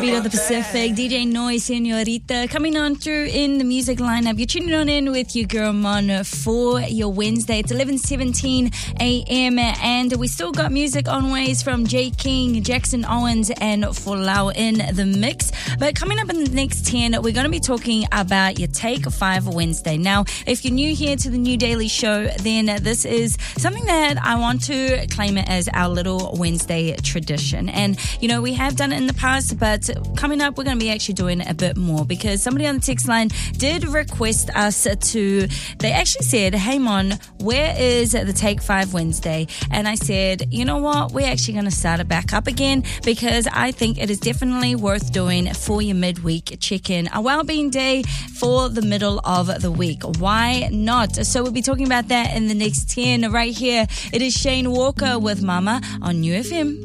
Heartbeat of the Pacific, DJ Noi, Senorita, coming on through in the music lineup. You're tuning on in with your girl Mon for your Wednesday. It's 11:17 a.m. and we still got music on ways from Jay King, Jackson Owens, and Folau in the mix. But coming up in the next 10, we're going to be talking about your Take 5 Wednesday. Now, if you're new here to the New Daily Show, then this is something that I want to claim it as our little Wednesday tradition. And, you know, we have done it in the past, but coming up, we're going to be actually doing a bit more because somebody on the text line did request us to, they actually said, hey Mon, where is the Take 5 Wednesday? And I said, you know what, we're actually going to start it back up again because I think it is definitely worth doing for your midweek check-in, a well-being day for the middle of the week. Why not? So we'll be talking about that in the next 10 right here. It is Shane Walker with Mama on New FM.